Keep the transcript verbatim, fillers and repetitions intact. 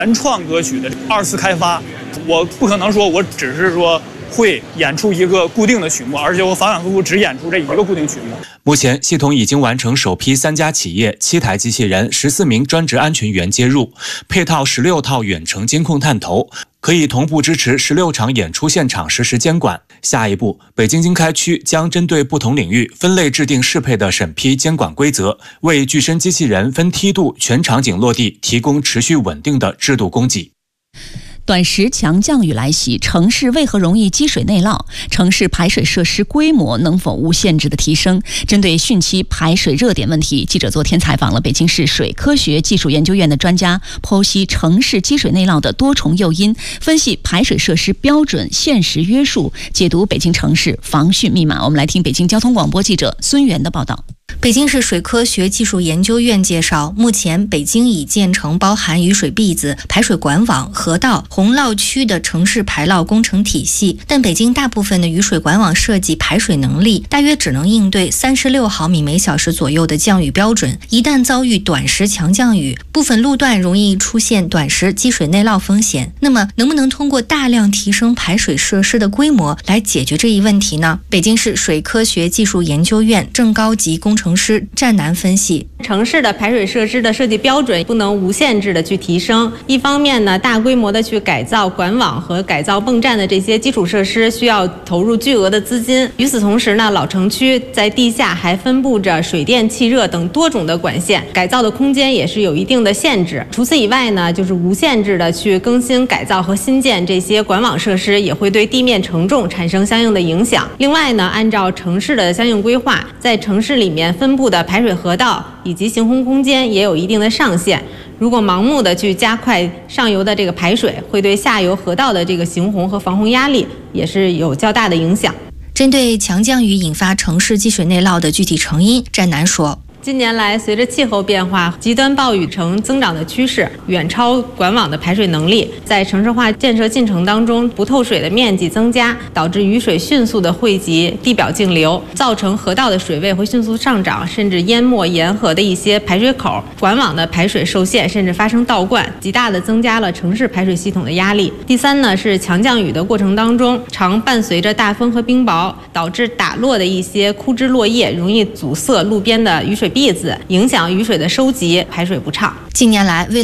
原创歌曲的二次开发，我不可能说我只是说会演出一个固定的曲目，而且我反反复复只演出这一个固定曲目。 目前，系统已经完成首批三家企业、七台机器人、十四名专职安全员接入，配套十六套远程监控探头，可以同步支持十六场演出现场实时监管。下一步，北京经开区将针对不同领域分类制定适配的审批监管规则，为具身机器人分梯度全场景落地提供持续稳定的制度供给。 短时强降雨来袭，城市为何容易积水内涝？城市排水设施规模能否无限制的提升？针对汛期排水热点问题，记者昨天采访了北京市水科学技术研究院的专家，剖析城市积水内涝的多重诱因，分析排水设施标准现实约束，解读北京城市防汛密码。我们来听北京交通广播记者孙源的报道。 北京市水科学技术研究院介绍，目前北京已建成包含雨水篦子、排水管网、河道、洪涝区的城市排涝工程体系，但北京大部分的雨水管网设计排水能力大约只能应对三十六毫米每小时左右的降雨标准，一旦遭遇短时强降雨，部分路段容易出现短时积水内涝风险。那么，能不能通过大量提升排水设施的规模来解决这一问题呢？北京市水科学技术研究院正高级工程师战南分析， 城市的排水设施的设计标准不能无限制的去提升。一方面呢，大规模的去改造管网和改造泵站的这些基础设施需要投入巨额的资金。与此同时呢，老城区在地下还分布着水电气热等多种的管线，改造的空间也是有一定的限制。除此以外呢，就是无限制的去更新改造和新建这些管网设施，也会对地面承重产生相应的影响。另外呢，按照城市的相应规划，在城市里面分布的排水河道以及行洪空间也有一定的上限。如果盲目的去加快上游的这个排水，会对下游河道的这个行洪和防洪压力也是有较大的影响。 针对强降雨引发城市积水内涝的具体成因，战南说， 近年来，随着气候变化，极端暴雨呈增长的趋势，远超管网的排水能力。在城市化建设进程当中，不透水的面积增加，导致雨水迅速的汇集地表径流，造成河道的水位会迅速上涨，甚至淹没沿河的一些排水口，管网的排水受限，甚至发生倒灌，极大的增加了城市排水系统的压力。第三呢，是强降雨的过程当中，常伴随着大风和冰雹，导致打落的一些枯枝落叶容易阻塞路边的雨水篦子，影响雨水的收集，排水不畅。 近年来，为